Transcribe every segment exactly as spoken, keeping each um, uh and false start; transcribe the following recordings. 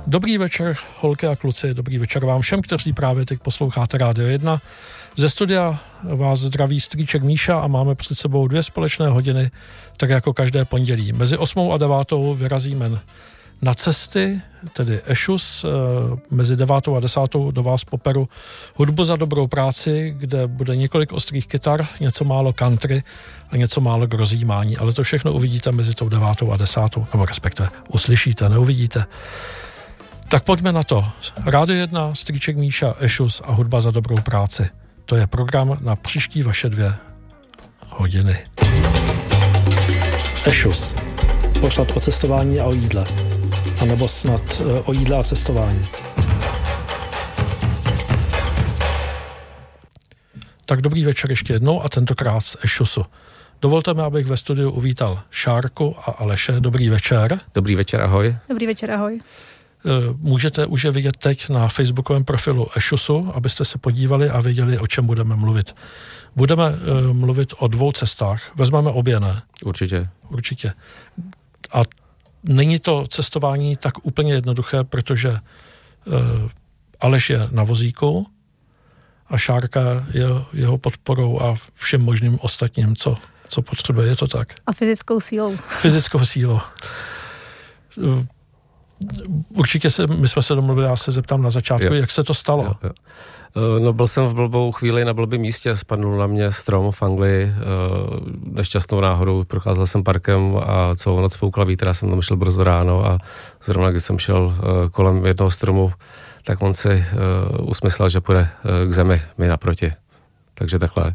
Dobrý večer, holky a kluci, dobrý večer vám všem, kteří právě teď posloucháte Rádio jedna. Ze studia vás zdraví strýček Míša a máme před sebou dvě společné hodiny, tak jako každé pondělí. Mezi osmou a devátou vyrazíme na cesty, tedy Ešus, mezi devátou a desátou do vás poperu hudbu za dobrou práci, kde bude několik ostrých kytar, něco málo country a něco málo k rozjímání, ale to všechno uvidíte mezi tou devátou a desátou, nebo respektive uslyšíte, neuvidíte. Tak pojďme na to. Rádio jedna, strýček Míša, Ešus a hudba za dobrou práci. To je program na příští vaše dvě hodiny. Ešus. Pořad o cestování a o jídle. A nebo snad o jídle a cestování. Tak dobrý večer ještě jednou a tentokrát z Ešusu. Dovolte mi, abych ve studiu uvítal Šárku a Aleše. Dobrý večer. Dobrý večer, ahoj. Dobrý večer, ahoj. Můžete už je vidět teď na facebookovém profilu Ešusu, abyste se podívali a věděli, o čem budeme mluvit. Budeme uh, mluvit o dvou cestách. Vezmeme obě, ne? Určitě. Určitě. A není to cestování tak úplně jednoduché, protože uh, Aleš je na vozíku a Šárka je jeho podporou a všem možným ostatním, co, co potřebuje. Je to tak? A fyzickou sílou. Fyzickou sílou. Uh, Určitě se, my jsme se domluvili, já se zeptám na začátku, jo. Jak se to stalo? Jo, jo. No byl jsem v blbou chvíli na blbém místě, spadnul na mě strom v Anglii, nešťastnou náhodou, procházel jsem parkem a celou noc foukla vítr, já jsem tam šel brzo ráno a zrovna když jsem šel kolem jednoho stromu, tak on si usmyslel, že půjde k zemi mi naproti. Takže takhle.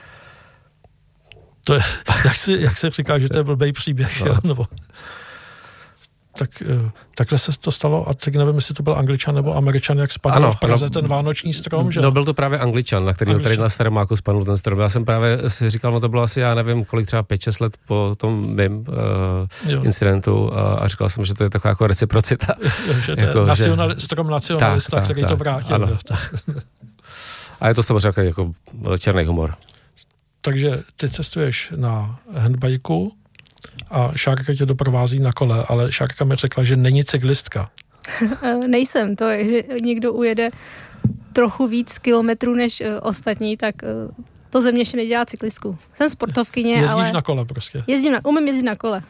To je, jak, si, jak se říká, že to je blbej příběh, no. Nebo... Tak takhle se to stalo a teď nevím, jestli to byl Angličan nebo Američan, jak spadl ano, v Praze ano, ten vánoční strom, že? No byl to právě Angličan, na kterého tady na Staromáku spadl ten strom. Já jsem právě si říkal, no to bylo asi, já nevím, kolik třeba pět šest let po tom mým uh, incidentu a, a říkal jsem, že to je taková jako reciprocita. Jo, že to jako, je nacionali- že... strom nacionalista, tak, který tak, to vrátil. Ano. A je to samozřejmě jako černý humor. Takže ty cestuješ na handbajku a Šárka tě doprovází na kole, ale Šárka mi řekla, že není cyklistka. Nejsem, to je, že někdo ujede trochu víc kilometrů než uh, ostatní, tak uh, to ze mě ještě nedělá cyklistku. Jsem sportovkyně, Jezdíš ale... Jezdíš na kole prostě. Jezdím na, umím jezdit na kole.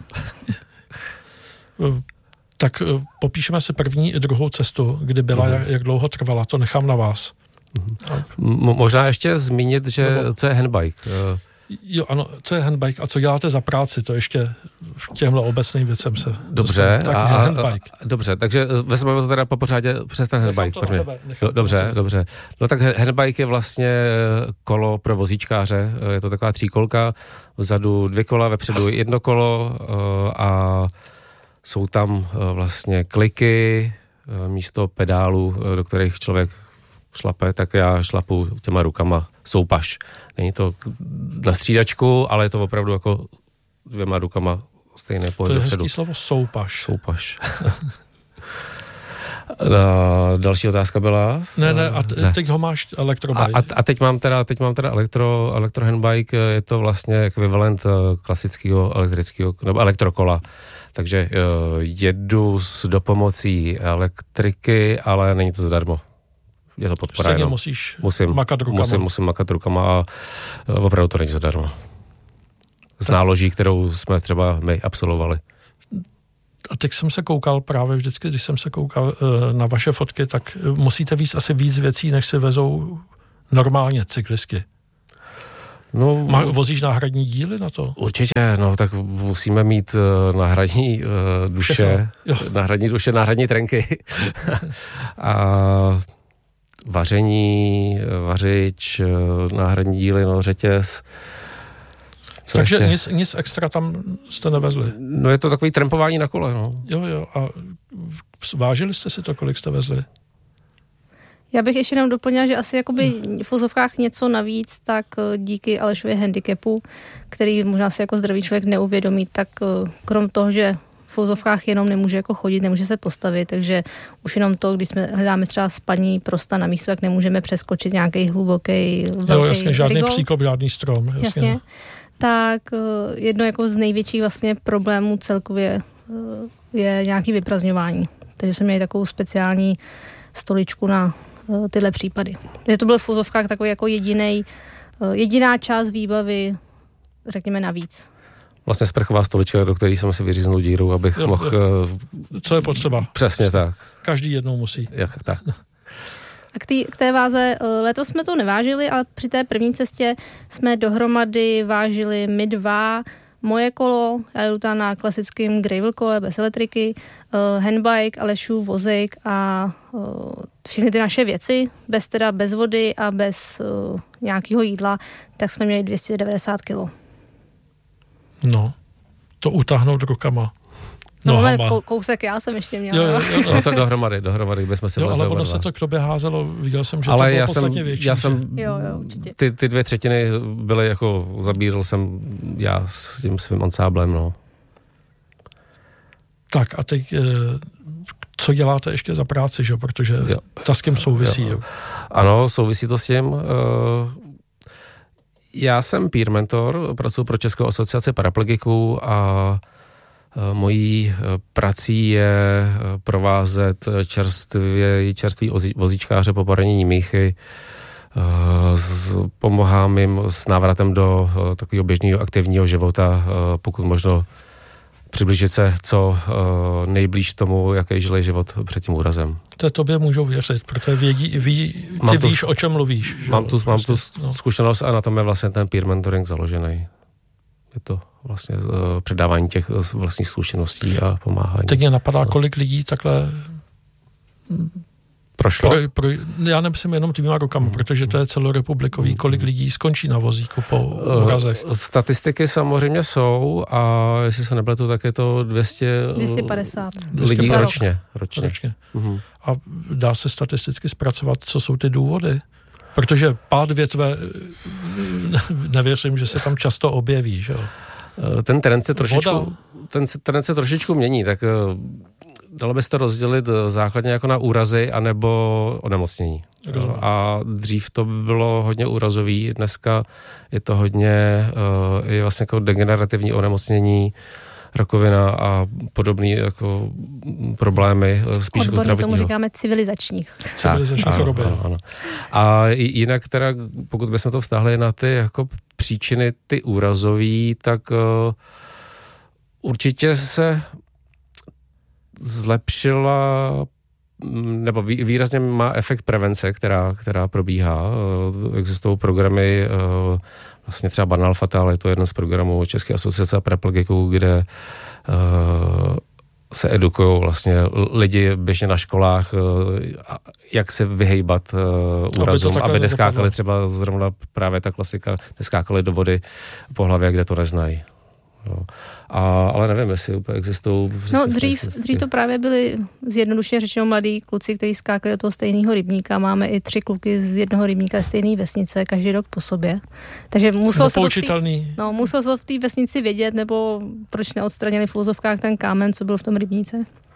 Tak uh, popíšeme si první i druhou cestu, kdy byla, mm. jak, jak dlouho trvala, to nechám na vás. Mm. Možná ještě zmínit, že Nebo... co je handbike. Uh... Jo, ano, co je handbike a co děláte za práci, to ještě v těmhle obecným věcem se Dobře, tak, a, handbike. A, dobře, takže vezmeme to teda po pořádě přes ten handbike. Tebe, no, dobře, dobře. No tak handbike je vlastně kolo pro vozíčkáře, je to taková tříkolka, vzadu dvě kola, vepředu jedno kolo a jsou tam vlastně kliky místo pedálů, do kterých člověk šlape, tak já šlapu těma rukama soupaš. Není to na střídačku, ale je to opravdu jako dvěma rukama stejné pohyb. To je dopředu. hezký slovo soupaš. Soupaš. Další otázka byla? Ne, ne, a t- ne. teď ho máš elektrobike. A, a teď mám teda, teď mám teda elektro, elektro handbike, je to vlastně ekvivalent klasického elektrického, nebo elektrokola. Takže jedu s dopomocí elektriky, ale není to zadarmo. Je to podpora. Stejně musíš musím, makat rukama. Musím, musím makat rukama a opravdu to není zadarmo. Z náloží, kterou jsme třeba my absolvovali. A teď jsem se koukal právě vždycky, když jsem se koukal na vaše fotky, tak musíte víc asi víc věcí, než si vezou normálně cyklistky. No, Má, vozíš náhradní díly na to? Určitě, no tak musíme mít uh, náhradní uh, duše, náhradní duše, náhradní trenky a vaření, vařič, náhradní díly, no, řetěz. Co Takže nic, nic extra tam jste nevezli? No je to takový trampování na kole, no. Jo, jo. A vážili jste si to, kolik jste vezli? Já bych ještě jenom doplnila, že asi jakoby v vozovkách něco navíc, tak díky Alešově handicapu, který možná si jako zdravý člověk neuvědomí, tak krom toho, že v vozovkách jenom nemůže jako chodit, nemůže se postavit, takže už jenom to, když jsme hledáme třeba spaní prosta na místo, tak nemůžeme přeskočit nějaký hluboký velký Jo, jasně, žádný rigol. příkop, žádný strom. Jasně. jasně. Tak jedno jako z největších vlastně problémů celkově je nějaký vyprazňování. Takže jsme měli takovou speciální stoličku na uh, tyhle případy. Takže to byl v úzovkách takový jako jedinej, uh, jediná část výbavy, řekněme navíc. Vlastně sprchová stolička, do které jsem si vyříznul díru, abych jo, mohl... Jo. Co je potřeba. Přesně tak. Každý jednou musí. Jak, tak. A k, tý, k té váze, letos jsme to nevážili, ale při té první cestě jsme dohromady vážili my dva, moje kolo, já jdu tam na klasickém gravel kole bez elektriky, uh, handbike, Alešův vozík a uh, všechny ty naše věci, bez teda bez vody a bez uh, nějakého jídla, tak jsme měli dvě stě devadesát kilo. No, to utáhnout rukama. No, no kousek já jsem ještě měla. Jo, jo, jo, no to dohromady, dohromady bychom si jo, ale ono se to k tobě házelo, viděl jsem, že ale to bylo podstatně větší. Já jsem, jo, jo, určitě. Ty, ty dvě třetiny byly jako, zabíral jsem já s tím svým ansáblem, no. Tak a teď, co děláte ještě za práci, že? Protože jo, ta s kým souvisí. Jo. Jo. Ano, souvisí to s tím. Já jsem peer mentor, pracuji pro Českou asociaci paraplegiků a mojí prací je provázet čerstvě, čerství vozíčkáře po poranění míchy. Pomáhám jim s návratem do takového běžného aktivního života, pokud možno přiblížit se co nejblíž tomu, jaký žili život před tím úrazem. To tobě můžou věřit, protože vědí, ví, ty mám víš, tu, o čem mluvíš. Mám tu, mám tu no. zkušenost a na tom je vlastně ten peer mentoring založený. Je to vlastně uh, předávání těch vlastních zkušeností a pomáhání. Teď mě napadá, kolik lidí takhle prošlo? Pro, pro, já nemyslím jenom těma rukama, hmm. protože to je celorepublikový, kolik lidí skončí na vozíku po úrazech. Uh, statistiky samozřejmě jsou a jestli se nepletu, tak je to dvě stě, dvě stě padesát lidí ročně. ročně. ročně. Uh-huh. A dá se statisticky zpracovat, co jsou ty důvody? Protože pád větve, nevěřím, že se tam často objeví, že jo? Ten trend se trošičku, ten trend se trošičku mění, tak dalo by se to rozdělit základně jako na úrazy anebo onemocnění. Rozumím. A dřív to bylo hodně úrazový, dneska je to hodně je vlastně jako degenerativní onemocnění, rakovina a podobné jako problémy spíš odborně zdravotního. tomu říkáme civilizačních. Civilizační choroby. Ano, ano. A jinak teda, pokud bychom to vztáhli na ty jako příčiny, ty úrazový, tak uh, určitě se zlepšila nebo výrazně má efekt prevence, která, která probíhá. Existují programy, vlastně třeba Banal Fatal, je to jeden z programů České asociace paraplegiků, kde uh, se edukují vlastně lidi běžně na školách, uh, jak se vyhejbat uh, úrazům, aby, aby neskákali třeba zrovna právě ta klasika, neskákali do vody po hlavě, kde to neznají. No. A, ale nevím, jestli úplně existují... No dřív, dřív to právě byli zjednodušeně řečeno mladí kluci, kteří skákali do toho stejného rybníka. Máme i tři kluky z jednoho rybníka stejné vesnice, každý rok po sobě. Takže muselo se, to v tý, no, muselo se v té vesnici vědět, nebo proč neodstranili v úzovkách ten kámen, co byl v tom rybníce.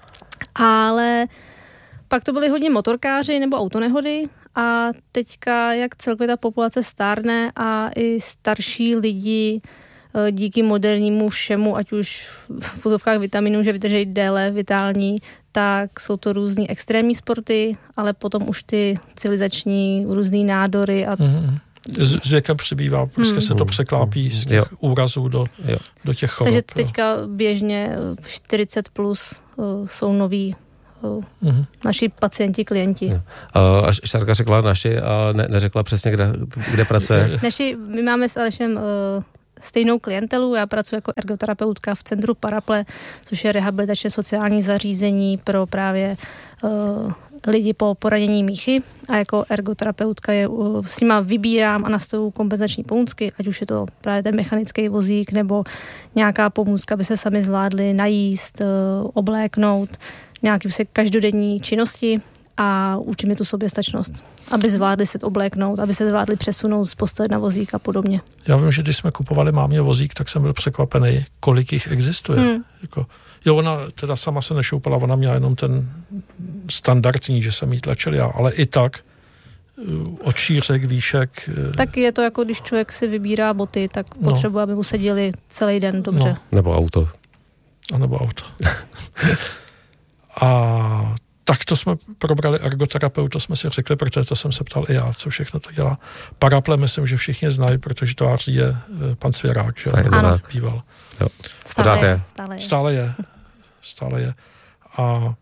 Ale pak to byli hodně motorkáři nebo autonehody a teďka, jak celkově ta populace stárne a i starší lidi díky modernímu všemu, ať už v úzovkách vitaminů, že vydržejí déle, vitální, tak jsou to různý extrémní sporty, ale potom už ty civilizační různý nádory. A... Mm-hmm. Z, z věkem přibývá, prostě mm. se to překlápí z těch jo. úrazů do, do těch chorob. Takže teďka běžně čtyřicet plus uh, jsou noví uh, mm-hmm. naši pacienti, klienti. Uh, až Šárka řekla naši a ne, neřekla přesně, kde, kde pracuje. Naši, my máme s Alešem uh, stejnou klientelu. Já pracuji jako ergoterapeutka v Centru Paraple, což je rehabilitačně sociální zařízení pro právě uh, lidi po poranění míchy a jako ergoterapeutka je, uh, s nima vybírám a nastavuju kompenzační pomůcky, ať už je to právě ten mechanický vozík nebo nějaká pomůcka, aby se sami zvládli najíst, uh, obléknout, nějaký se každodenní činnosti a učím je tu soběstačnost, aby zvládli se obléknout, aby se zvládli přesunout z postele na vozík a podobně. Já vím, že když jsme kupovali mámě vozík, tak jsem byl překvapený, kolik jich existuje. Hmm. Jako, jo, ona teda sama se nešoupala, ona měla jenom ten standardní, že jsem jí tlačil já, ale i tak od šířek, výšek. Tak je to jako, když člověk si vybírá boty, tak no. potřebuje, aby mu seděli celý den dobře. No. Nebo auto. A nebo auto. A tak to jsme probrali ergoterapeutu, jsme si řekli, protože to jsem se ptal i já, co všechno to dělá. Paraple myslím, že všichni znají, protože to je pan Svěrák, že ano. Býval. Jo. Stále je, stále je. Stále je. Stále je. A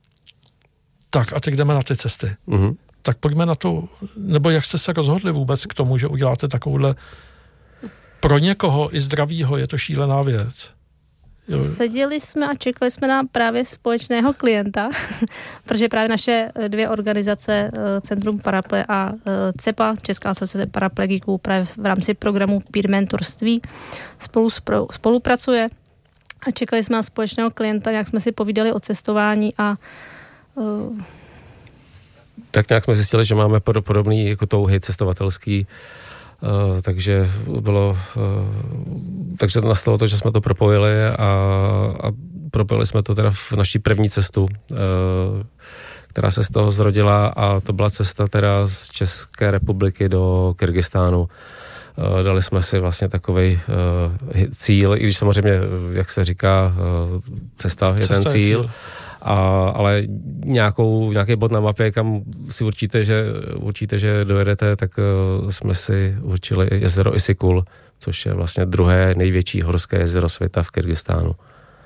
tak a teď jdeme na ty cesty. Mm-hmm. Tak pojďme na to, nebo jak jste se rozhodli vůbec k tomu, že uděláte takovouhle, pro někoho i zdravýho je to šílená věc. Jo. Seděli jsme a čekali jsme na právě společného klienta, protože právě naše dvě organizace, Centrum Paraple a CEPA, Česká asociace paraplegiků, právě v rámci programu Peer mentorství spolu spolupracuje a čekali jsme na společného klienta, jak jsme si povídali o cestování a uh... tak nějak jsme zjistili, že máme podobný jako touhy cestovatelský. Uh, takže bylo, uh, takže to nastalo to, že jsme to propojili a, a propojili jsme to teda v naší první cestu, uh, která se z toho zrodila a to byla cesta teda z České republiky do Kyrgyzstánu. Uh, dali jsme si vlastně takovej uh, cíl, i když samozřejmě, jak se říká, uh, cesta je cesta ten cíl. cíl. A, ale nějakou, nějaký bod na mapě, kam si určíte, že, určíte, že dojedete, tak uh, jsme si určili jezero Isikul, což je vlastně druhé největší horské jezero světa v Kyrgyzstánu.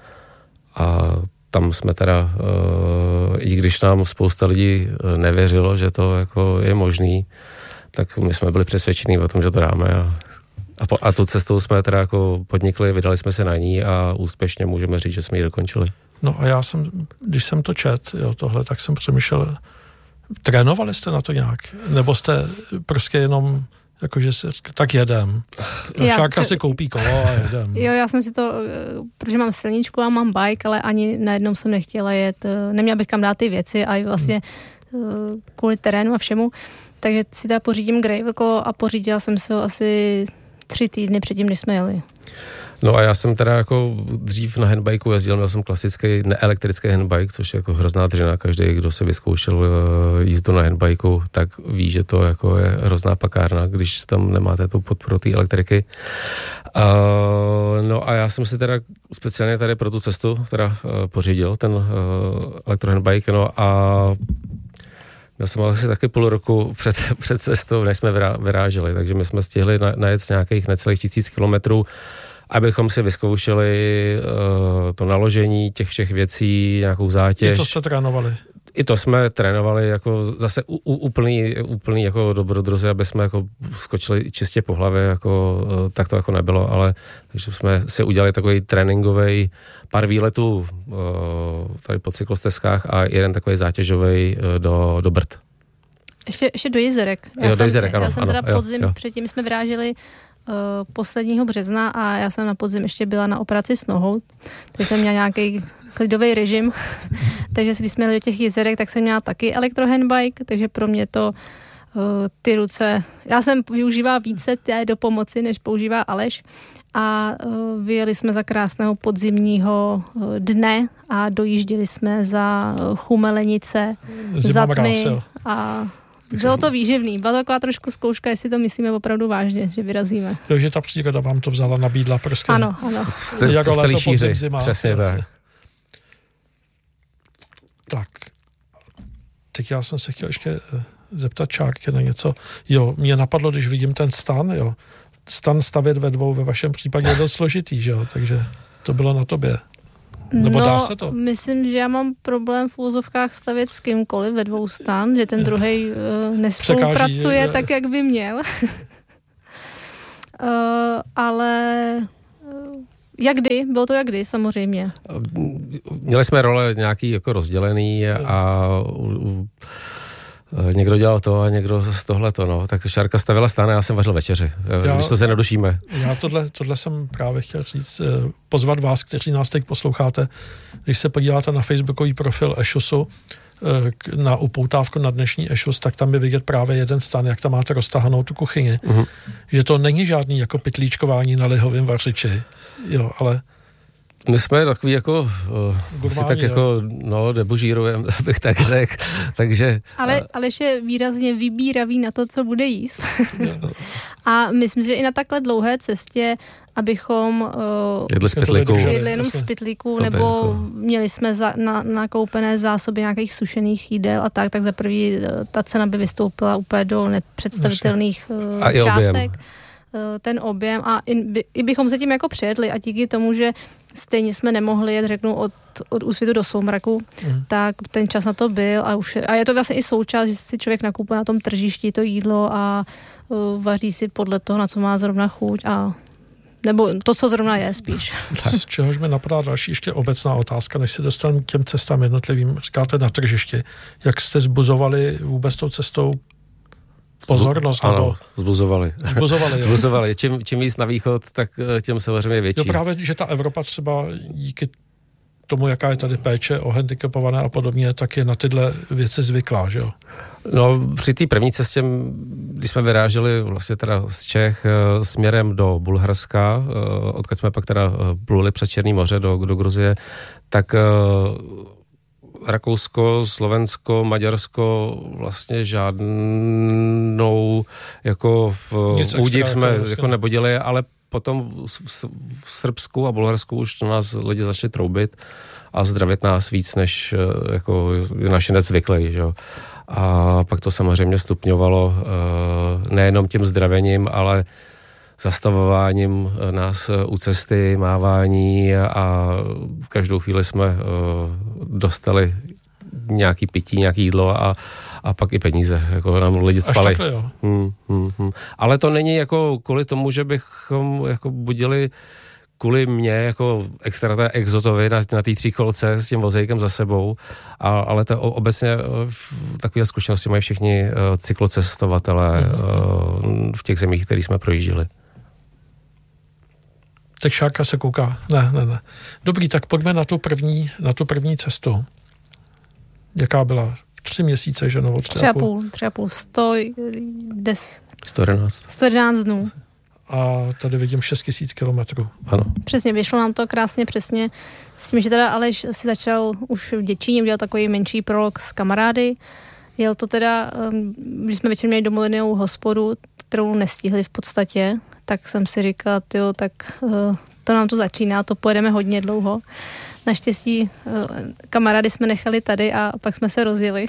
A tam jsme teda, uh, i když nám spousta lidí nevěřilo, že to jako je možný, tak my jsme byli přesvědčení o tom, že to dáme a A, po, a tu cestou jsme teda jako podnikli, vydali jsme se na ní a úspěšně můžeme říct, že jsme ji dokončili. No a já jsem, když jsem to čet, jo, tohle, tak jsem přemýšlel, trénovali jste na to nějak? Nebo jste prostě jenom, jakože se, tak jedem. Šárka si koupí kolo a jedem. Jo, já jsem si to, protože mám silničku a mám bike, ale ani najednou jsem nechtěla jet, neměla bych kam dát ty věci a vlastně hmm. kvůli terénu a všemu, takže si teda pořídím gravel kolo a pořídila jsem si ho asi tři týdny předtím, než jsme jeli. No a já jsem teda jako dřív na handbajku jezdil, měl jsem klasický neelektrický handbike, což je jako hrozná dřina. Každý, kdo se vyzkoušel jízdu na handbajku, tak ví, že to jako je hrozná pakárna, když tam nemáte tu podporu té elektriky. Uh, no a já jsem si teda speciálně tady pro tu cestu teda uh, pořídil ten uh, elektrohandbike, no a já jsem asi taky půl roku před, před cestou, než jsme vyráželi, takže my jsme stihli na, najet z nějakých necelých tisíc kilometrů, abychom si vyzkoušeli uh, to naložení těch všech věcí, nějakou zátěž. I to jste trénovali? I to jsme trénovali jako zase u, u, úplný, úplný jako dobrodruzi, aby jsme jako skočili čistě po hlavě, jako, uh, tak to jako nebylo, ale takže jsme si udělali takový tréninkový pár výletů uh, tady po cyklostezkách a jeden takový zátěžový uh, do, do Brd. Ještě, ještě do Jezerek. Já jo, jsem, do Jezerek, ano, já jsem ano, teda jo, podzim, jo. Předtím jsme vyráželi uh, posledního března a já jsem na podzim ještě byla na operaci s nohou, takže jsem měla nějaký klidový režim, takže když jsme jeli do těch Jezerek, tak jsem měla taky elektrohandbike, takže pro mě to uh, ty ruce, já jsem využívala více té do pomoci, než používá Aleš a uh, vyjeli jsme za krásného podzimního uh, dne a dojížděli jsme za uh, Chumelenice, za tmy a bylo to výživný. Byla to taková trošku zkouška, jestli to myslíme opravdu vážně, že vyrazíme. Jo, že ta příroda vám to vzala, nabídla prostě. Ano, ano. Jako léto, podzim, zima. Přesně tak. Tak, teď já jsem se chtěl ještě zeptat Čárky na něco. Jo, mě napadlo, když vidím ten stan, jo. Stan stavět ve dvou, ve vašem případě je dost složitý, že jo, takže to bylo na tobě. Nebo no, dá se to? Myslím, že já mám problém v úzovkách stavět s kýmkoliv ve dvou stan, že ten druhej uh, nespolupracuje Překáží, tak, jak by měl. uh, ale... Uh, Jak kdy? Bylo to jak kdy, samozřejmě. Měli jsme role nějaký jako rozdělený a uh, někdo dělal to a někdo z tohleto, no. Tak Šárka stavila stán a já jsem vařil večeři, já, když to se nedušíme. Já tohle, tohle jsem právě chtěl říct, pozvat vás, kteří nás teď posloucháte, když se podíváte na facebookový profil Ešusu, na upoutávku na dnešní Ešus, tak tam je vidět právě jeden stan, jak tam máte roztahanou tu kuchyni. Uh-huh. Že to není žádný jako pytlíčkování na lihovém vařiči, jo, ale My jsme takový jako, uh, si tak jako, no, debožírujeme, bych tak řekl, takže... Ale Aleš je výrazně vybíravý na to, co bude jíst. A myslím, že i na takhle dlouhé cestě, abychom uh, jedli z pytlíku, jedli jenom z pytlíku, nebo jako... měli jsme za, na, nakoupené zásoby nějakých sušených jídel a tak, tak za první uh, ta cena by vystoupila úplně do nepředstavitelných uh, částek. Ten objem a i, by, i bychom se tím jako přejedli a díky tomu, že stejně jsme nemohli jet, řeknu, od, od Úsvitu do Soumraku, mm. tak ten čas na to byl a už je, a je to vlastně i součást, že si člověk nakupuje na tom tržišti to jídlo a uh, vaří si podle toho, na co má zrovna chuť a nebo to, co zrovna je spíš. Z čehož mi napadá další ještě obecná otázka, než se dostanu k těm cestám jednotlivým, říkáte na tržišti, jak jste zbuzovali vůbec tou cestou pozornost, ano, nebo... zbuzovali. Zbuzovali, zbuzovali. Čím, čím víc na východ, tak tím samozřejmě větší. Jo, právě, že ta Evropa třeba díky tomu, jaká je tady péče o handicapované a podobně, tak je na tyhle věci zvyklá, že jo? No, při té první cestě, když jsme vyráželi vlastně teda z Čech směrem do Bulharska, odkud jsme pak teda pluli přes Černé moře do, do Gruzie, tak Rakousko, Slovensko, Maďarsko vlastně žádnou jako v údiv jsme jako, jako nebodili, ale potom v, v, v Srbsku a Bulharsku už na nás lidi začali troubit a zdravit nás víc, než jako naši nezvyklí, že jo. A pak to samozřejmě stupňovalo nejenom tím zdravením, ale zastavováním nás u cesty, mávání a v každou chvíli jsme dostali nějaký pití, nějaký jídlo a, a pak i peníze, jako nám lidi cpali. Až takhle, jo. Hmm, hmm, hmm. Ale to není jako kvůli tomu, že bychom jako budili kvůli mě jako extra té exotovi na, na té tříkolce s tím vozejkem za sebou, a, ale to obecně takové zkušenosti mají všichni uh, cyklocestovatelé uh, v těch zemích, které jsme projížděli. Tak Šárka se kouká. Ne, ne, ne. Dobrý, tak pojďme na tu první, na tu první cestu. Jaká byla? Tři měsíce, že no? Tři a půl, tři a půl, sto, des, sto jedenáct. sto jedenáct dnů. A tady vidím šest tisíc kilometrů. Ano. Přesně, vyšlo nám to krásně přesně s tím, že teda Aleš si začal už v Děčíně, udělal takový menší prolog s kamarády. Jel to teda, když jsme večer měli domluvenou hospodu, kterou nestihli v podstatě, tak jsem si říkala, tyjo, tak to nám to začíná, to pojedeme hodně dlouho. Naštěstí kamarády jsme nechali tady a pak jsme se rozjeli.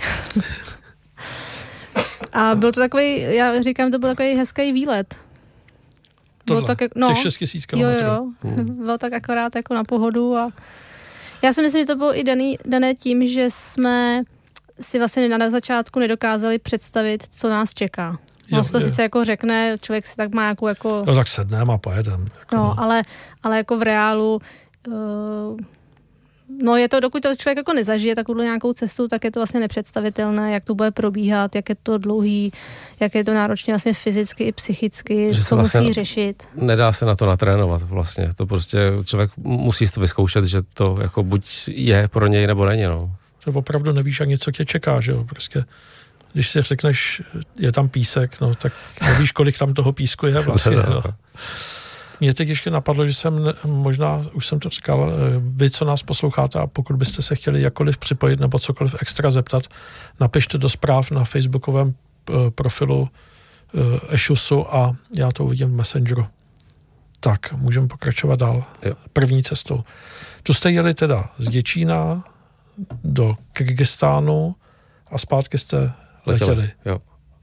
A byl to takový, já říkám, to byl takový hezký výlet. Tohle, tak, no, těch šest tisíc kilometrů. Jo, jo, hmm. Bylo tak akorát jako na pohodu a já si myslím, že to bylo i daný, dané tím, že jsme si vlastně na začátku nedokázali představit, co nás čeká. No, to sice jako řekne, člověk si tak má jako... jako no tak sedneme a pojedem. Jako no, no. Ale, ale jako v reálu uh, no je to, dokud to člověk jako nezažije takovou nějakou cestu, tak je to vlastně nepředstavitelné, jak to bude probíhat, jak je to dlouhý, jak je to náročně vlastně fyzicky i psychicky, že co vlastně musí řešit. Nedá se na to natrénovat vlastně, to prostě člověk musí to vyzkoušet, že to jako buď je pro něj, nebo není, no. To opravdu nevíš ani, co tě čeká, že jo, prostě. Když si řekneš, je tam písek, no tak nevíš, kolik tam toho písku je vlastně. No. Mě teď ještě napadlo, že jsem, možná už jsem to říkal, vy, co nás posloucháte, a pokud byste se chtěli jakkoliv připojit nebo cokoliv extra zeptat, napište do zpráv na facebookovém profilu Ešusu a já to uvidím v Messengeru. Tak, můžeme pokračovat dál. Jo. První cestou. Tu jste jeli teda z Děčína do Kyrgyzstánu a zpátky jste letěli. letěli. Jo.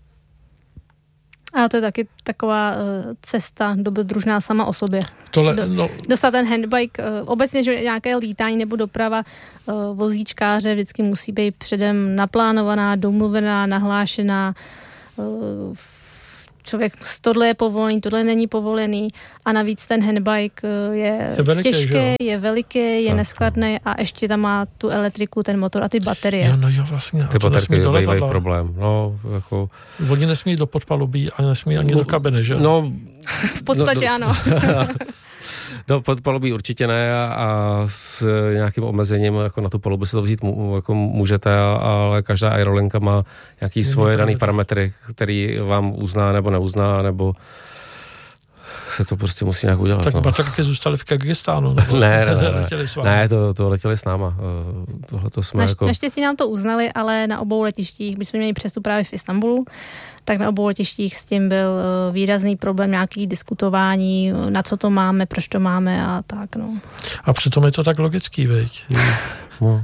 A to je taky taková uh, cesta dobrodružná sama o sobě. Tohle, Do, no. Dostat ten handbike, uh, obecně, že nějaké lítání nebo doprava uh, vozíčkáře vždycky musí být předem naplánovaná, domluvená, nahlášená. Uh, člověk, tohle je povolený, tohle není povolený a navíc ten handbike je, je veliký, těžký, je veliký, je tak, neskladný a ještě tam má tu elektriku, ten motor a ty baterie. Jo, no jo, vlastně. Ty baterky bývají problém. No, jako... Oni nesmí do podpalubí a nesmí ani no, do kabiny, že? No, v podstatě no, ano. Do podpalubí určitě ne a, a s nějakým omezením jako na tu palubu se to vzít jako můžete, ale každá aerolinka má nějaký svoje daný parametry, který vám uzná nebo neuzná, nebo se to prostě musí nějak udělat. Tak no. baterky zůstaly v Kyrgyzstánu. ne, ne, ne, ne, letěli s vámi. ne to, to letěli s náma. Tohle to jsme Naš, jako... Naštěstí nám to uznali, ale na obou letištích, když jsme měli přestup právě v Istanbulu, tak na obou letištích s tím byl výrazný problém, nějaký diskutování, na co to máme, proč to máme a tak, no. A přitom je to tak logický, veď? No.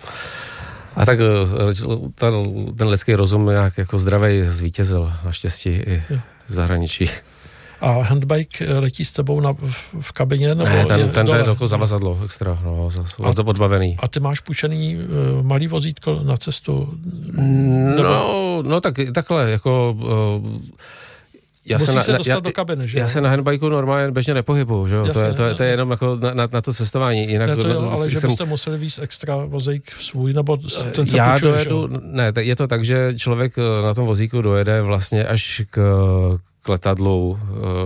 A tak ten, ten lidský rozum nějak jako zdravej zvítězil naštěstí i v zahraničí. A handbike letí s tebou na, v kabině? Nebo ne, ten, je ten je jako zavazadlo extra, no, a to odbavený. A ty máš půjčený uh, malý vozítko na cestu? Nebo... No, no tak, takhle, jako... Uh, Já Musí se, se na, dostat já, do kabiny, že? Já se na handbajku normálně běžně nepohybuju, že jo? Jasně, to, je, to, je, to je jenom jako na, na, na to cestování. Jinak ne, to jo, no, ale že jsem, byste museli víct extra vozík svůj, nebo ten se já půjčuje, dojedu, ne, je to tak, že člověk na tom vozíku dojede vlastně až k, k letadlu,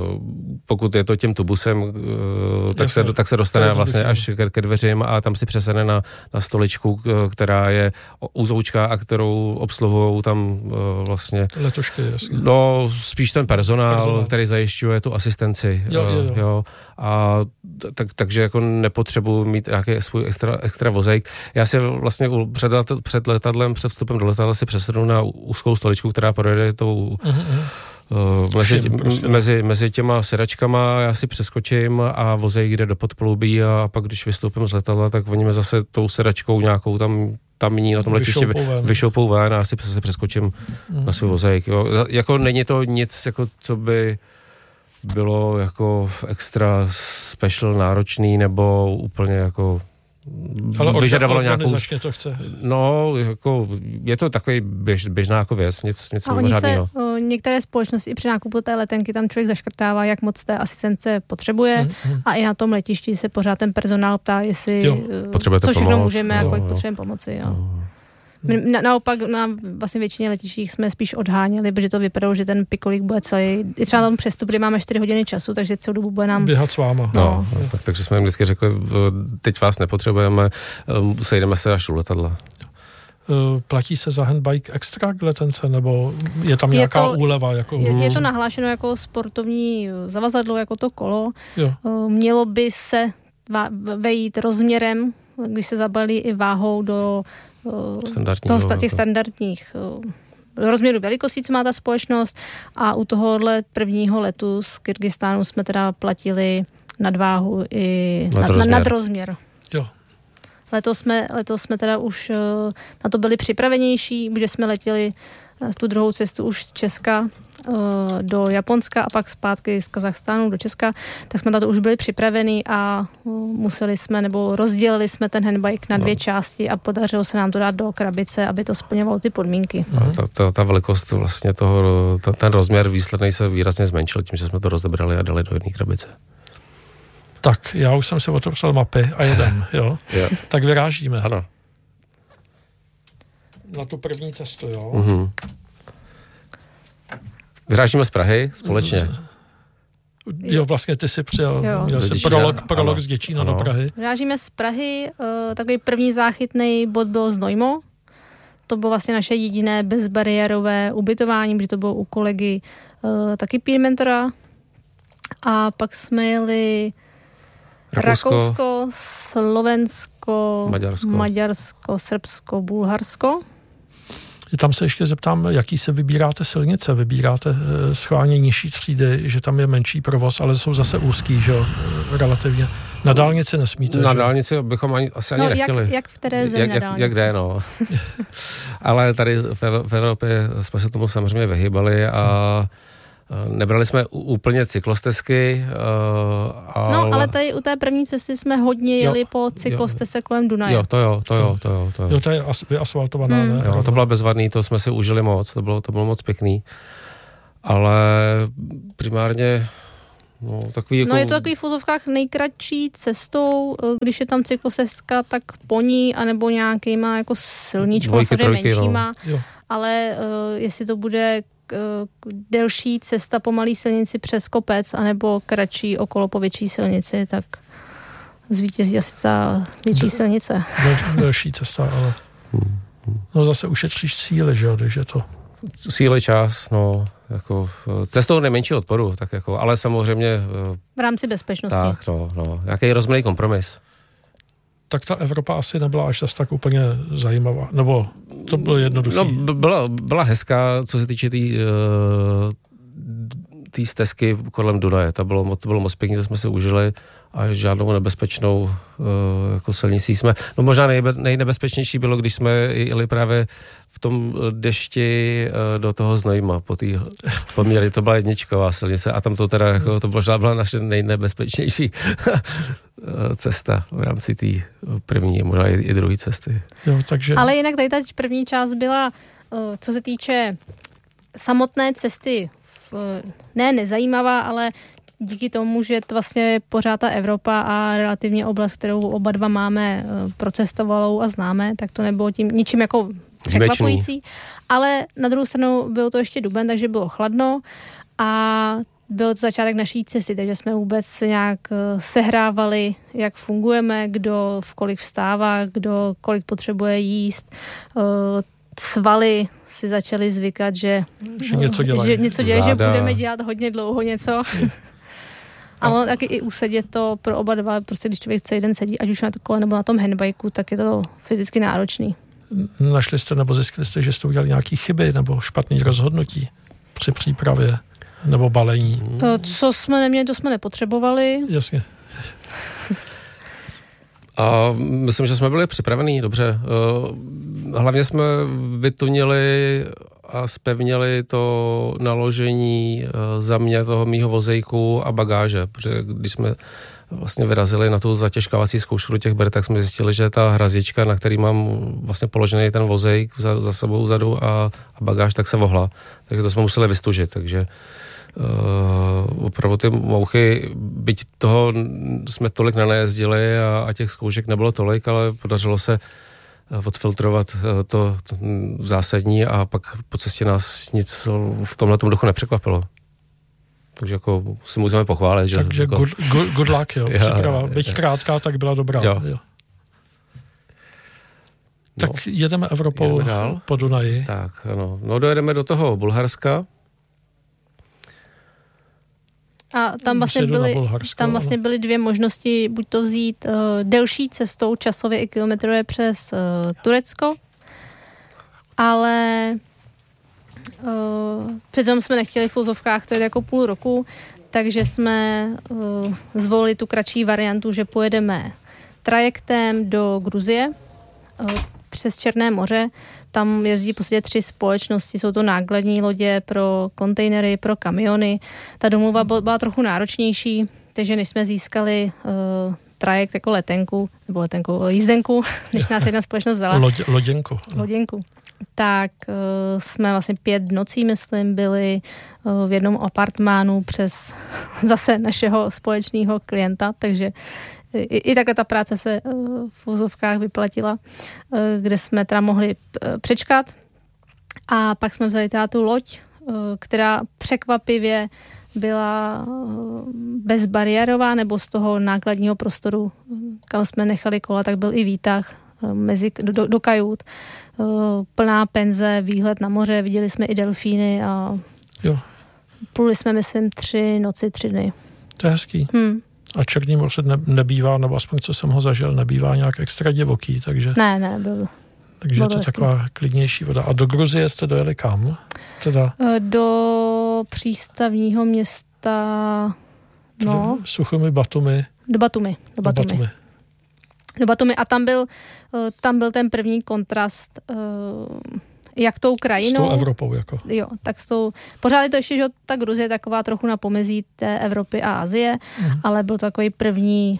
pokud je to tím tubusem, tak, Jasně, se, tak se dostane vlastně až ke, ke dveřím a tam si přesene na, na stoličku, která je uzoučka a kterou obsluhují tam vlastně... Letošky, jasně. No, spíš ten personál, personál. který zajišťuje tu asistenci. Jo, jo, jo. jo. A tak, takže jako nepotřebuji mít nějaký svůj extra, extra vozejk. Já si vlastně před, před letadlem, před vstupem do letadla si přesednu na úzkou stoličku, která projede tou... Uh-huh. Uh, mezi, Všem, prostě. mezi, mezi těma sedačkama já si přeskočím a vozejk jde do podploubí a pak když vystoupím z letadla, tak oni mě zase tou sedačkou nějakou tam, tam ní na tom letišti vyšoupou ven a já si zase přeskočím mm. na svůj vozejk. Jo. Jako není to nic, jako, co by bylo jako extra special náročný nebo úplně jako ale vyžadovalo nějakou... to chce. No, jako, je to takový běž, běžná jako věc, nic, nic mimořádného. A oni se, o, některé společnosti i při nákupu té letenky tam člověk zaškrtává, jak moc té asistence potřebuje mm-hmm. a i na tom letišti se pořád ten personál ptá, jestli jo, co všechno můžeme, jo, jako jo. potřebujeme pomoci. Jo. Jo. Na, naopak na vlastně většině letištích jsme spíš odháněli, protože to vypadalo, že ten pikolík bude celý, i třeba na tom přestup, kdy máme čtyři hodiny času, takže celou dobu bude nám... Běhat s váma. No, no, tak, takže jsme jim vždycky řekli, teď vás nepotřebujeme, sejdeme se až u letadla. Platí se za handbike extra k letence, nebo je tam nějaká je to, úleva? Jako... Je, je to nahlášeno jako sportovní zavazadlo, jako to kolo. Jo. Mělo by se vejít rozměrem, když se zabalí i váhou do toho, těch standardních rozměrů velikostí, co má ta společnost a u tohohle prvního letu z Kyrgyzstánu jsme teda platili nadváhu i nad, nad, nad rozměr. Jo. Letos jsme, letos jsme teda už na to byli připravenější, protože jsme letěli tu druhou cestu už z Česka do Japonska a pak zpátky z Kazachstánu do Česka, tak jsme na to už byli připraveni a museli jsme, nebo rozdělili jsme ten handbike na dvě no. části a podařilo se nám to dát do krabice, aby to splňovalo ty podmínky. No, ta, ta, ta velikost vlastně toho, ta, ten rozměr výsledný se výrazně zmenšil tím, že jsme to rozebrali a dali do jedné krabice. Tak, já už jsem si otevřel mapy a jedem, jo? jo. Tak vyrážíme. Ano. Na tu první cestu, jo? Mhm. Vyrážíme z Prahy společně. Jo, vlastně ty jsi přijel, jo. měl jsi prolog, prolog z Děčína do Prahy. Vyrážíme z Prahy, uh, takový první záchytný bod byl Znojmo. To bylo vlastně naše jediné bezbariérové ubytování, protože to bylo u kolegy uh, taky peer mentora. A pak jsme jeli Rakousko, Rakousko Slovensko, Maďarsko. Maďarsko, Srbsko, Bulharsko. Tam se ještě zeptám, jaký se vybíráte silnice? Vybíráte schválně nižší třídy, že tam je menší provoz, ale jsou zase úzký, že jo, relativně. Na dálnici nesmíte, Na že? dálnici bychom ani, asi ani no, nechtěli. Jak, jak v které zemi jak, na jak, dálnici? jak jde, no. Ale tady v, v Evropě jsme se tomu samozřejmě vyhýbali a nebrali jsme úplně cyklostezky. Uh, no, ale tady u té první cesty jsme hodně jeli jo, po cyklostezce kolem Dunaje. Jo, to jo, to jo, to jo. To jo, jo to je as, asfaltovaná, hmm. ne? Jo, to bylo bezvadný, to jsme si užili moc, to bylo, to bylo moc pěkný. Ale primárně no, takový jako... No je to takový v úzovkách nejkratší cestou, když je tam cyklostezka, tak po ní, anebo nějakýma jako silničkou, samozřejmě menšíma. No. Ale uh, jestli to bude delší cesta po malý silnici přes kopec, anebo kratší okolo po větší silnici, tak zvítězí asi ta větší silnice. Delší cesta, ale no zase ušetříš síly, že jo, když je to... Síly, čas, no, jako cestou nejmenší odporu, tak jako, ale samozřejmě... V rámci bezpečnosti. Tak, no, no, nějaký rozumný kompromis. Tak ta Evropa asi nebyla až zase tak úplně zajímavá, nebo to bylo jednoduché? No, byla, byla hezká, co se týče té tý, tý stezky kolem Dunaje. To bylo, to bylo moc pěkný, to jsme si užili a žádnou nebezpečnou jako silnicí jsme. No možná nejbe, nejnebezpečnější bylo, když jsme jeli právě v tom dešti do toho Znojma po té poměry, to byla jedničková silnice a tam to teda jako, to možná byla naše nejnebezpečnější cesta v rámci té první, možná i, i druhé cesty. Jo, takže... Ale jinak tady ta první část byla, co se týče samotné cesty, ne nezajímavá, ale díky tomu, že to vlastně pořád ta Evropa a relativně oblast, kterou oba dva máme procestovalou a známe, tak to nebylo tím ničím jako překvapující. Ale na druhou stranu bylo to ještě duben, takže bylo chladno a byl to začátek naší cesty, takže jsme vůbec nějak sehrávali, jak fungujeme, kdo v kolik vstává, kdo kolik potřebuje jíst. Svaly si začaly zvykat, že, že něco dělají, že, něco dělají, že budeme dělat hodně dlouho něco. A ono taky i usedět to pro oba dva, prostě když člověk celý den sedí, ať už na to kole nebo na tom handbajku, tak je to fyzicky náročný. Našli jste nebo zjistili jste, že jste udělali nějaké chyby nebo špatné rozhodnutí při přípravě nebo balení? Co jsme neměli, to jsme nepotřebovali. Jasně. A myslím, že jsme byli připravení dobře. Hlavně jsme vytunili a zpevnili to naložení za mě toho mýho vozejku a bagáže, protože když jsme vlastně vyrazili na tu zatěžkávací zkoušku do těch ber, tak jsme zjistili, že ta hrazdička, na který mám vlastně položený ten vozejk za, za sebou vzadu a, a bagáž, tak se vohla. Takže to jsme museli vystužit, takže Uh, opravdu ty mouchy, byť toho jsme tolik nenajezdili a, a těch zkoušek nebylo tolik, ale podařilo se odfiltrovat to, to zásadní a pak po cestě nás nic v tomhletom duchu nepřekvapilo. Takže jako si musíme pochválit. Že Takže jako... good, good, good luck, jo. Příprava. Byť krátká, tak byla dobrá. Jo. Jo. Tak no, jedeme Evropou jedeme dál. Po Dunaji. Tak, ano. No dojedeme do toho Bulharska. A tam vlastně, byly, tam vlastně byly dvě možnosti, buď to vzít uh, delší cestou, časově i kilometrově přes uh, Turecko, ale uh, přece jsme nechtěli v úzovkách, to je jako půl roku, takže jsme uh, zvolili tu kratší variantu, že pojedeme trajektem do Gruzie uh, přes Černé moře. Tam jezdí prostě tři společnosti, jsou to nákladní lodě pro kontejnery, pro kamiony. Ta domluva byla trochu náročnější, takže než jsme získali uh, trajekt jako letenku, nebo letenku, jízdenku, než nás jedna společnost vzala. Lodě, loděnku. Loděnku. Tak uh, jsme vlastně pět nocí, myslím, byli uh, v jednom apartmánu přes zase našeho společného klienta, takže I, i takhle ta práce se uh, v úzovkách vyplatila, uh, kde jsme teda mohli uh, přečkat. A pak jsme vzali teda tu loď, uh, která překvapivě byla uh, bezbariérová, nebo z toho nákladního prostoru, kam jsme nechali kola, tak byl i výtah uh, mezi, do, do kajut. Uh, plná penze, výhled na moře, viděli jsme i delfíny a jo. Pluli jsme, myslím, tři noci, tři dny. To je hezký. Hmm. A Černý moře ne, nebývá, nebo aspoň co jsem ho zažil, nebývá nějak extra divoký, takže... Ne, ne, byl. Takže to je taková klidnější voda. A do Gruzie jste dojeli kam? Teda? Do přístavního města, no... Suchumi, Batumi. Do Batumi. Do Batumi. Do Batumi. Do Batumi. A tam byl, tam byl ten první kontrast, jak tou krajinou... S tou Evropou, jako. Jo, tak s tou... Pořád je to ještě, že ta Gruzie je taková trochu na pomezí té Evropy a Asie, mm. ale byl to takový první,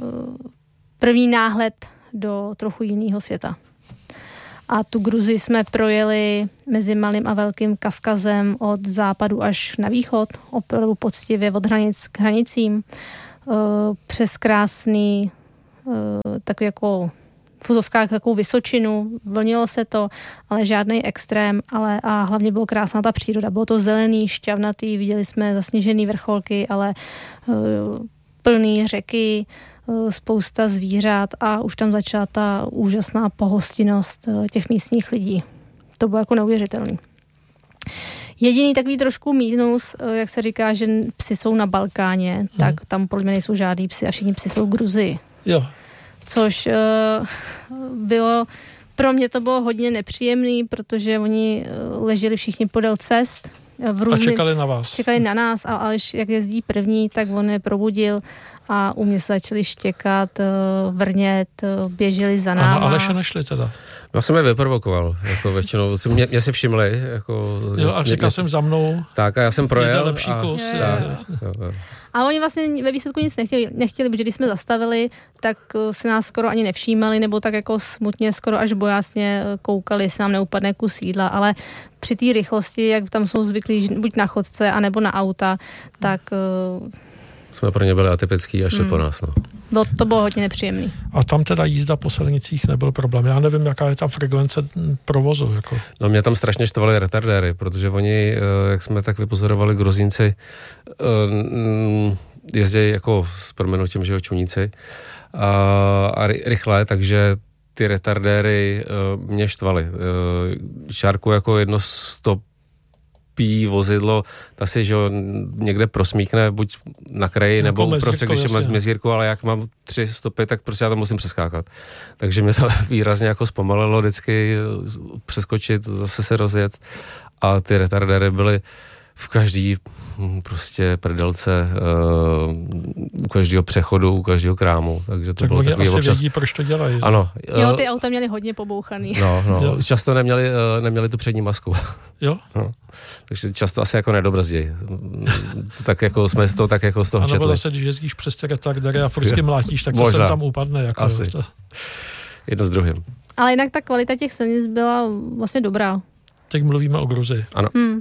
první náhled do trochu jiného světa. A tu Gruzii jsme projeli mezi Malým a Velkým Kavkazem od západu až na východ, opravdu poctivě od hranic k hranicím, přes krásný takový jako v úzovkách takovou vysočinu, vlnilo se to, ale žádný extrém, ale a hlavně bylo krásná ta příroda. Bylo to zelený, šťavnatý, viděli jsme zasněžený vrcholky, ale uh, plný řeky, uh, spousta zvířat a už tam začala ta úžasná pohostinnost uh, těch místních lidí. To bylo jako neuvěřitelný. Jediný takový trošku mínus, jak se říká, že psi jsou na Balkáně, hmm. tak tam podle mě nejsou žádný psy a všichni psi jsou v Gruzii. Jo. Což uh, bylo, pro mě to bylo hodně nepříjemný, protože oni leželi všichni podél cest. V různým, a čekali na vás. Čekali na nás, a Aleš, jak jezdí první, tak on je probudil a u mě se začali štěkat, vrnět, běželi za náma. A na Aleše nešli teda? Já jsem je vyprovokoval, jako většinou, mě, mě si všimli. Jako, jo, a říkal jsem za mnou. Tak a já jsem projel. Lepší a, kus. Je, tak, jo, jo. A oni vlastně ve výsledku nic nechtěli, nechtěli, protože když jsme zastavili, tak si nás skoro ani nevšímali, nebo tak jako smutně, skoro až bojásně koukali, jestli nám neupadne kus jídla, ale při té rychlosti, jak tam jsou zvyklí buď na chodce, anebo na auta, tak... Jsme pro ně byli atypický a šli hmm. po nás, no. Bylo, to bylo hodně nepříjemný. A tam teda jízda po silnicích nebyl problém. Já nevím, jaká je tam frekvence provozu. Jako. No mě tam strašně štvali retardéry, protože oni, jak jsme tak vypozorovali, Gruzínci jezdí jako s proměnutím, že jo, čuníci a, a rychle, takže ty retardéry mě štvali. Šárku jako jedno stop pí vozidlo, ta si, že někde prosmíkne buď na kraji, jako nebo prostě, když mám mezírku, ale jak mám tři stopy, tak prostě já to musím přeskákat. Takže mě to výrazně jako zpomalilo vždycky přeskočit, zase se rozjet a ty retardéry byly v každý prostě prdelce, uh, u každého přechodu, u každého krámu. Takže to tak bylo oni takový asi občas... vědí, proč to dělají. Ano. Jo, ty auta měly hodně pobouchaný. No, no. Často neměli, uh, neměli tu přední masku. Jo? No. Takže často asi jako nedobrzdějí. Tak jako jsme z toho tak jako z toho četli. A nebo zase, když jezdíš přes ty retardéry a furt mlátíš, tak to sem tam upadne. Jako asi. To... Jedno s druhým. Ale jinak ta kvalita těch silnic byla vlastně dobrá. Teď mluvíme o Gruzii. Ano. Hmm.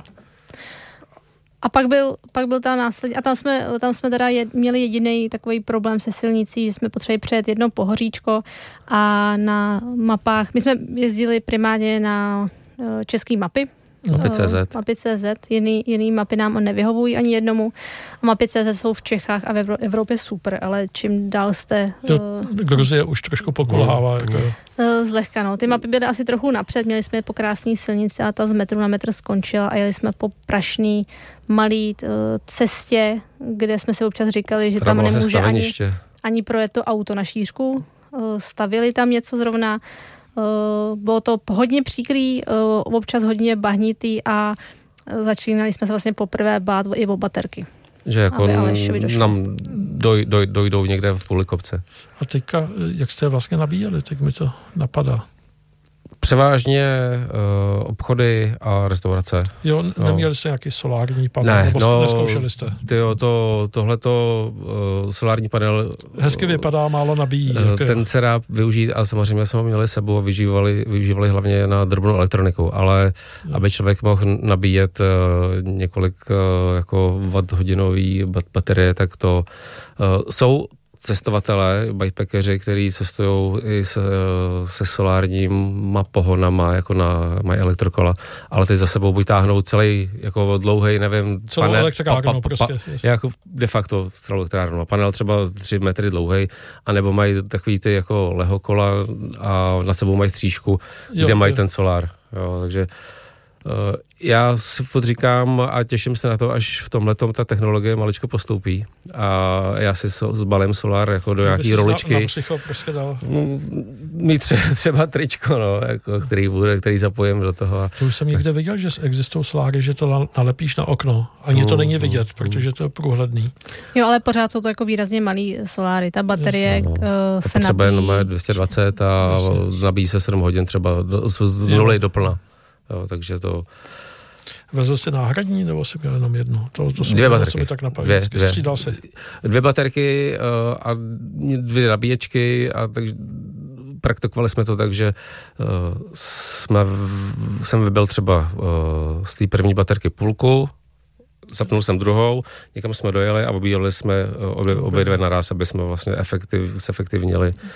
A pak byl, pak byl ta následně, a tam jsme, tam jsme teda je, měli jediný takový problém se silnicí, že jsme potřebovali přejet jedno pohoříčko a na mapách, my jsme jezdili primárně na uh, české mapy, Mapy tečka cé zet. Mapy tečka cé zet. Jiný, jiný mapy nám nevyhovují ani jednomu. A mapy tečka cé zet jsou v Čechách a v Evropě super, ale čím dál jste... Uh, Gruzie už trošku pokulhává. Mm. Jako. Uh, zlehka, no. Ty mapy byly asi trochu napřed, měli jsme po krásné silnici a ta z metru na metr skončila a jeli jsme po prašný malý uh, cestě, kde jsme si občas říkali, že tam nemůže ani, ani projet to auto na šířku. Uh, stavili tam něco zrovna. Uh, bylo to hodně příkrý, uh, občas hodně bahnitý a uh, začínali jsme se vlastně poprvé bát i o baterky. Že jako nám doj, doj, dojdou někde v půli kopce. A teďka, jak jste vlastně nabíjeli, tak mi to napadá. Převážně uh, obchody a restaurace. Jo, neměli no. jste nějaký solární panel, ne, nebo no, neskoušeli jste? Tyjo, to, tohleto uh, solární panel... Hezky vypadá, málo nabíjí. Uh, ten je. Se dá využít a samozřejmě jsme ho měli sebou a využívali, využívali hlavně na drobnou elektroniku, ale jo. aby člověk mohl nabíjet uh, několik uh, jako watt hodinový baterie, tak to uh, jsou cestovatelé, bikepackeri, kteří cestují i se, se solárníma pohonama, jako na, mají elektrokola, ale teď za sebou buď táhnou celý, jako dlouhej, nevím, celou panel, elektrárnu pa, pa, prostě. Pa, jako de facto celou elektrárnu. Panel třeba tři metry dlouhej, anebo mají takový ty jako lehokola a nad sebou mají střížku, jo, kde mají jo. ten solár. Jo, takže uh, já si furt říkám a těším se na to, až v tomhletom ta technologie maličko postoupí a já si so, zbalím solár jako do nějaký roličky. Na, na psycho prostě dal. Mít třeba, třeba tričko, no, jako, který bude, který zapojím do toho. To už jsem někde viděl, že existují soláry, že to nalepíš na okno. Ani to není vidět, protože to je průhledný. Jo, ale pořád jsou to jako výrazně malý soláry. Ta baterie no, no. se třeba nabíjí. Třeba dvě stě dvacet a Jasně. nabíjí se sedm hodin třeba do, z, z nuly do plna. Jo, takže to... Vezl jsi náhradní, nebo si měl jenom jednu? To, to dvě baterky. Co mi tak napadlo. Dvě, dvě. Střídal si. Dvě baterky uh, a dvě nabíječky a takže praktikovali jsme to tak, že uh, jsme, jsem vybil třeba uh, z té první baterky půlku, zapnul jsem druhou, někam jsme dojeli a obíjeli jsme obě, obě dvě naraz, aby jsme vlastně efektiv, zefektivnili